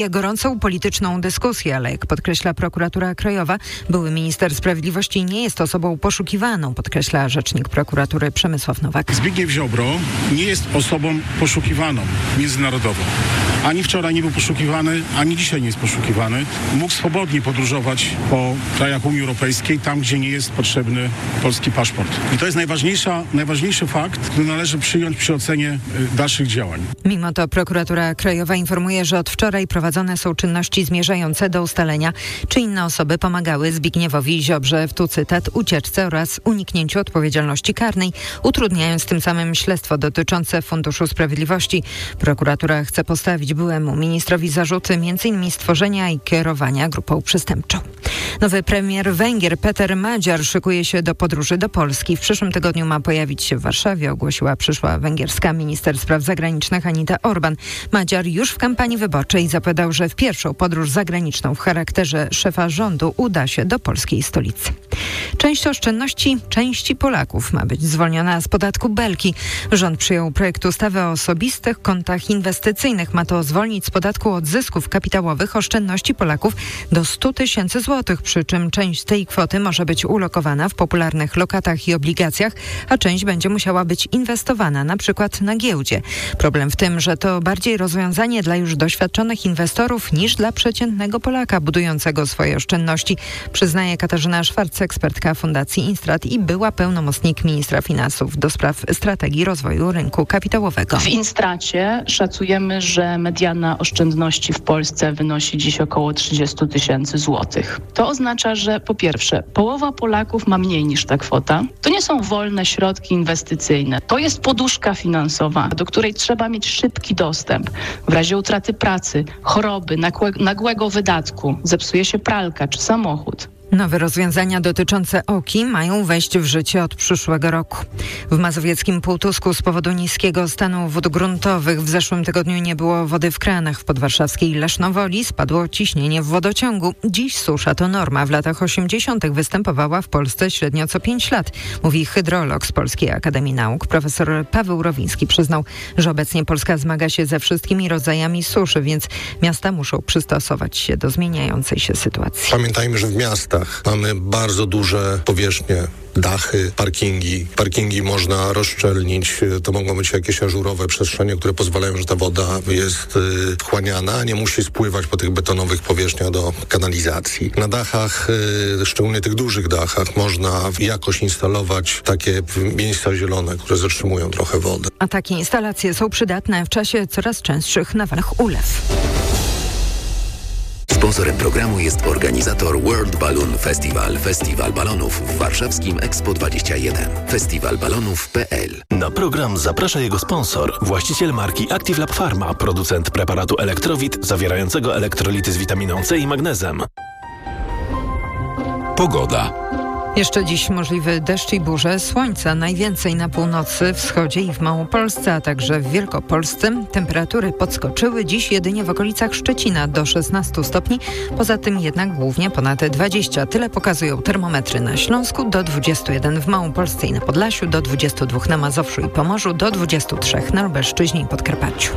Gorącą polityczną dyskusję, ale jak podkreśla prokuratura krajowa, były minister sprawiedliwości nie jest osobą poszukiwaną, podkreśla rzecznik prokuratury Przemysław Nowak. Zbigniew Ziobro nie jest osobą poszukiwaną międzynarodowo. Ani wczoraj nie był poszukiwany, ani dzisiaj nie jest poszukiwany. Mógł swobodnie podróżować po krajach Unii Europejskiej, tam gdzie nie jest potrzebny polski paszport. I to jest najważniejszy fakt, który należy przyjąć przy ocenie dalszych działań. Mimo to prokuratura krajowa informuje, że od wczoraj prowadzone są czynności zmierzające do ustalenia, czy inne osoby pomagały Zbigniewowi Ziobrze w, tu cytat, ucieczce oraz uniknięciu odpowiedzialności karnej, utrudniając tym samym śledztwo dotyczące Funduszu Sprawiedliwości. Prokuratura chce postawić byłemu ministrowi zarzuty m.in. stworzenia i kierowania grupą przestępczą. Nowy premier Węgier Peter Magyar szykuje się do podróży do Polski. W przyszłym tygodniu ma pojawić się w Warszawie, ogłosiła przyszła węgierska minister spraw zagranicznych Anita Orban. Magyar już w kampanii wyborczej zapowiadał, że w pierwszą podróż zagraniczną w charakterze szefa rządu uda się do polskiej stolicy. Część oszczędności części Polaków ma być zwolniona z podatku Belki. Rząd przyjął projekt ustawy o osobistych kontach inwestycyjnych. Ma to zwolnić z podatku od zysków kapitałowych oszczędności Polaków do 100 000 złotych, przy czym część tej kwoty może być ulokowana w popularnych lokatach i obligacjach, a część będzie musiała być inwestowana, na przykład na giełdzie. Problem w tym, że to bardziej rozwiązanie dla już doświadczonych inwestorów niż dla przeciętnego Polaka budującego swoje oszczędności, przyznaje Katarzyna Szwarc, ekspertka Fundacji Instrat i była pełnomocnik ministra finansów do spraw strategii rozwoju rynku kapitałowego. W Instracie szacujemy, że mediana oszczędności w Polsce wynosi dziś około 30 000 złotych. To oznacza, że po pierwsze, połowa Polaków ma mniej niż ta kwota. To nie są wolne środki inwestycyjne. To jest poduszka finansowa, do której trzeba mieć szybki dostęp. W razie utraty pracy, choroby, nagłego wydatku, zepsuje się pralka czy samochód. Nowe rozwiązania dotyczące OKI mają wejść w życie od przyszłego roku. W mazowieckim Półtusku z powodu niskiego stanu wód gruntowych w zeszłym tygodniu nie było wody w kranach. W podwarszawskiej Lesznowoli spadło ciśnienie w wodociągu. Dziś susza to norma. W latach 80. występowała w Polsce średnio co 5 lat, mówi hydrolog z Polskiej Akademii Nauk. Profesor Paweł Rowiński przyznał, że obecnie Polska zmaga się ze wszystkimi rodzajami suszy, więc miasta muszą przystosować się do zmieniającej się sytuacji. Pamiętajmy, że w miastach mamy bardzo duże powierzchnie, dachy, parkingi. Parkingi można rozszczelnić. To mogą być jakieś ażurowe przestrzenie, które pozwalają, że ta woda jest wchłaniana, a nie musi spływać po tych betonowych powierzchniach do kanalizacji. Na dachach, szczególnie tych dużych dachach, można jakoś instalować takie miejsca zielone, które zatrzymują trochę wodę. A takie instalacje są przydatne w czasie coraz częstszych nawalnych ulew. Sponsorem programu jest organizator World Balloon Festival. Festiwal balonów w warszawskim Expo 21. Festiwalbalonów.pl. Na program zaprasza jego sponsor, właściciel marki Active Lab Pharma, producent preparatu Elektrowit zawierającego elektrolity z witaminą C i magnezem. Pogoda. Jeszcze dziś możliwy deszcz i burze, słońca najwięcej na północy, wschodzie i w Małopolsce, a także w Wielkopolsce. Temperatury podskoczyły dziś jedynie w okolicach Szczecina do 16 stopni, poza tym jednak głównie ponad 20. Tyle pokazują termometry na Śląsku, do 21 w Małopolsce i na Podlasiu, do 22 na Mazowszu i Pomorzu, do 23 na Lubelszczyźnie i Podkarpaciu.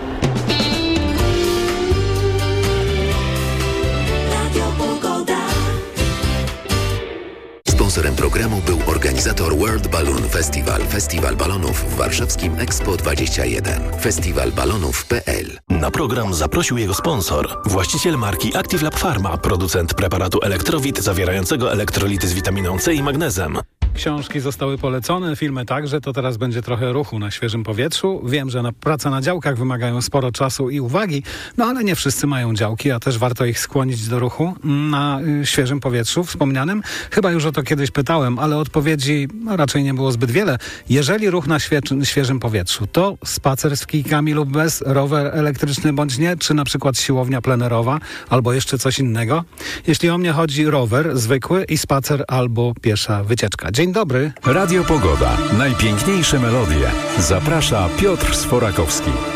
Sponsorem programu był organizator World Balloon Festival. Festiwal balonów w warszawskim Expo 21. Festiwalbalonów.pl. Na program zaprosił jego sponsor, właściciel marki Active Lab Pharma, producent preparatu Elektrowit zawierającego elektrolity z witaminą C i magnezem. Książki zostały polecone, filmy także, to teraz będzie trochę ruchu na świeżym powietrzu. Wiem, że prace na działkach wymagają sporo czasu i uwagi, no ale nie wszyscy mają działki, a też warto ich skłonić do ruchu na świeżym powietrzu wspomnianym. Chyba już o to kiedyś pytałem, ale odpowiedzi raczej nie było zbyt wiele. Jeżeli ruch na świeżym powietrzu, to spacer z kijkami lub bez, rower elektryczny bądź nie, czy na przykład siłownia plenerowa, albo jeszcze coś innego? Jeśli o mnie chodzi, rower zwykły i spacer albo piesza wycieczka. Dzień dobry. Radio Pogoda. Najpiękniejsze melodie. Zaprasza Piotr Sforakowski.